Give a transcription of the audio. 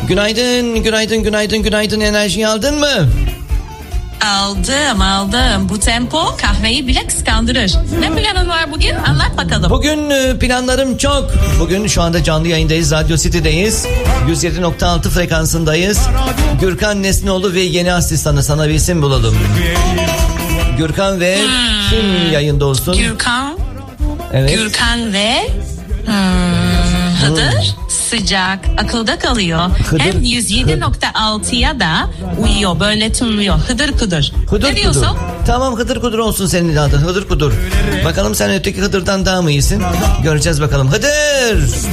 Günaydın. Enerjiyi aldın mı? Aldım. Bu tempo kahveyi bile kıskandırır. Ne planın var bugün? Anlat bakalım. Bugün planlarım çok. Bugün şu anda canlı yayındayız. Radyo City'deyiz. 107.6 frekansındayız. Gürkan Nesnioğlu ve yeni asistanı, sana bir isim bulalım. Gürkan ve kim yayında olsun? Evet. Gürkan ve Hıdır. Sıcak, akılda kalıyor. Hem 107.6'ya da uyuyor, böyle tınlıyor. Hıdır kudur. Ne diyorsun? Tamam, Hıdır kudur olsun senin adın. Hıdır kudur. Bakalım sen öteki Hıdır'dan daha mı iyisin? Göreceğiz bakalım. Hıdır!